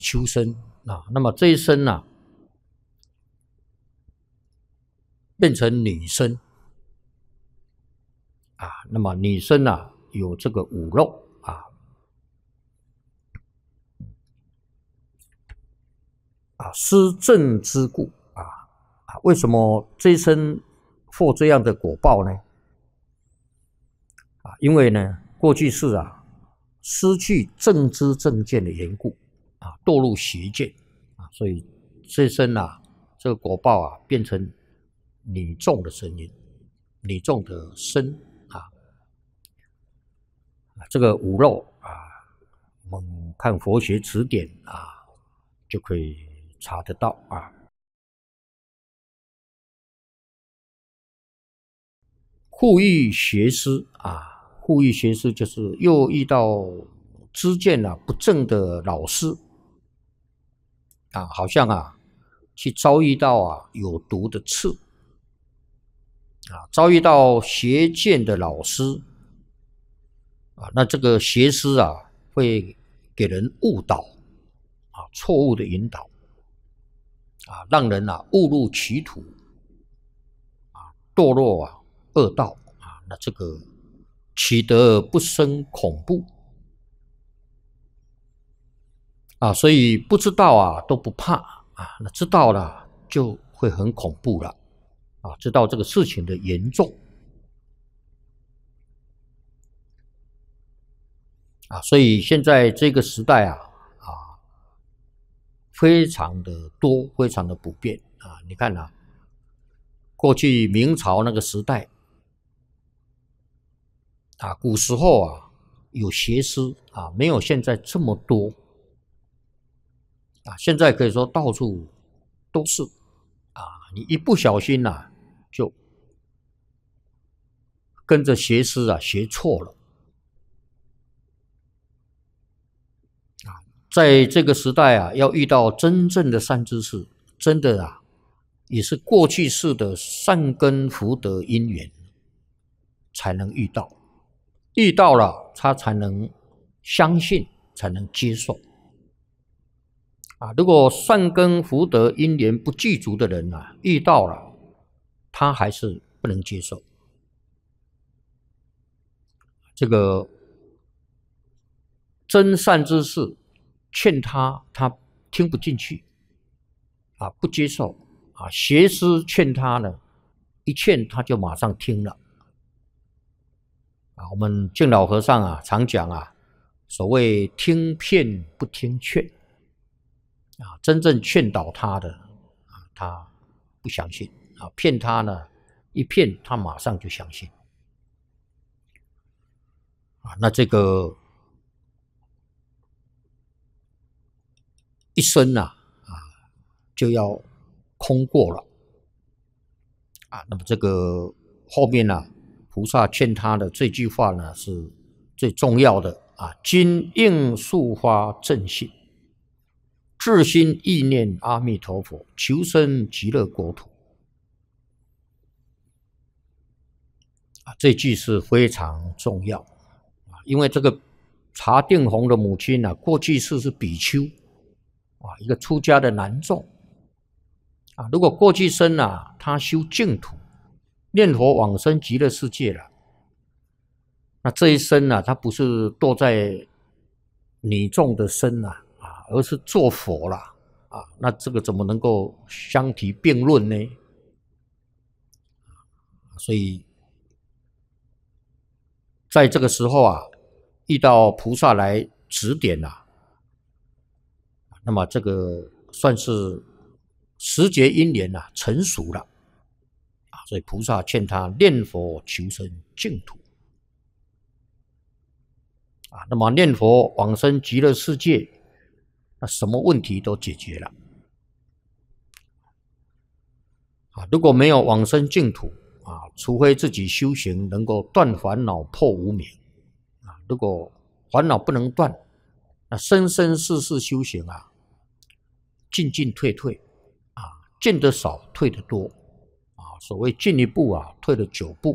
求生啊。那么这一生啊，变成女生啊。那么女生啊，有这个五漏失正之故为什么这一生获这样的果报呢？因为呢，过去世失去正知正见的缘故堕入邪见所以这一生这个果报变成女众的声音，女众的身这个五漏我们看佛学词典就可以查得到护欲邪师护欲邪师就是又遇到知见不正的老师好像去遭遇到有毒的刺遭遇到邪见的老师那这个邪师会给人误导错误的引导让人误入歧途堕落恶道那这个起得不生恐怖所以不知道都不怕那知道了就会很恐怖了知道这个事情的严重所以现在这个时代非常的多，非常的普遍你看过去明朝那个时代古时候有邪师没有现在这么多现在可以说到处都是你一不小心就跟着邪师学错了在这个时代要遇到真正的善知识，真的也是过去世的善根福德因缘才能遇到，遇到了他才能相信，才能接受如果善根福德因缘不具足的人遇到了他还是不能接受。这个真善知识劝他听不进去不接受邪师劝他呢，一劝他就马上听了我们净老和尚常讲所谓听骗不听劝真正劝导他的他不相信骗他呢，一骗他马上就相信那这个一生就要空过了那么这个后面菩萨劝他的这句话呢是最重要的今应速发正信，至心意念阿弥陀佛，求生极乐国土这句是非常重要因为这个查定弘的母亲过去世是比丘一个出家的男众如果过去生他修净土，念佛往生极乐世界了，那这一生他不是堕在女众的身而是做佛了那这个怎么能够相提并论呢？所以在这个时候遇到菩萨来指点那么这个算是时节因缘成熟了所以菩萨劝他念佛求生净土那么念佛往生极乐世界，那什么问题都解决了如果没有往生净土除非自己修行能够断烦恼破无明如果烦恼不能断，那生生世世修行进进退退进得少退得多所谓进一步退了9步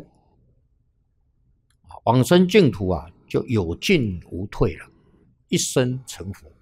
往生净土就有进无退了，一生成佛